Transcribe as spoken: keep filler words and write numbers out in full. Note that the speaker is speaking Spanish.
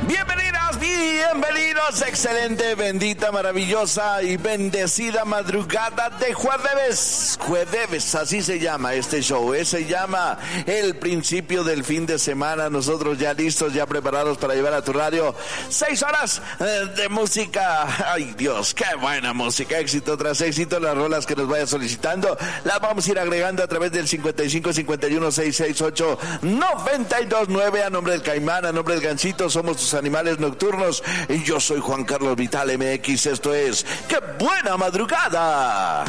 Bienvenidas, bienvenidos, excelente, bendita, maravillosa y bendecida madrugada de jueves. Jueves, así se llama este show, ¿eh? Se llama el principio del fin de semana. Nosotros ya listos, ya preparados para llevar a tu radio seis horas eh, de música. Ay Dios, qué buena música, éxito tras éxito. Las rolas que nos vaya solicitando las vamos a ir agregando a través del cincuenta y cinco cincuenta y uno seiscientos sesenta y ocho noventa y dos nueve. A nombre del Caimán, a nombre del Gansito, somos tus animales nocturnos y yo soy Juan Carlos Vital M X. Esto es ¡Qué buena madrugada!